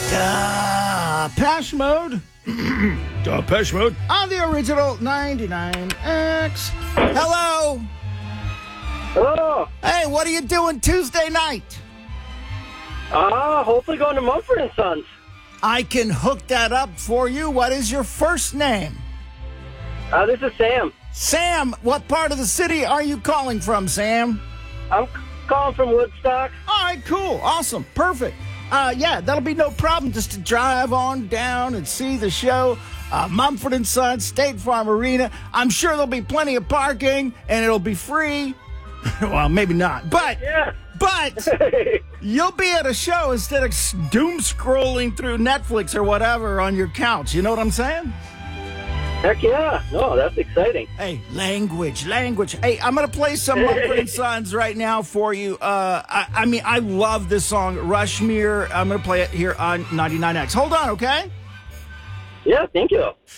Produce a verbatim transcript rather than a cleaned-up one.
Depeche Mode. Depeche Mode. On the original ninety-nine X. Hello. Hello. Hey, what are you doing Tuesday night? Ah, uh, hopefully going to Mumford and Sons. I can hook that up for you. What is your first name? Uh, this is Sam. Sam, what part of the city are you calling from, Sam? I'm c- calling from Woodstock. All right, cool. Awesome. Perfect. Uh, yeah, that'll be no problem just to drive on down and see the show. Uh, Mumford and Sons, State Farm Arena. I'm sure there'll be plenty of parking, and it'll be free. Well, maybe not. But, Yeah. but you'll be at a show instead of doom scrolling through Netflix or whatever on your couch. You know what I'm saying? Heck yeah. No, that's exciting. Hey, language, language. Hey, I'm going to play some Mumford and Sons right now for you. Uh, I, I mean, I love this song, Rushmere. I'm going to play it here on ninety-nine X. Hold on, okay? Yeah, thank you.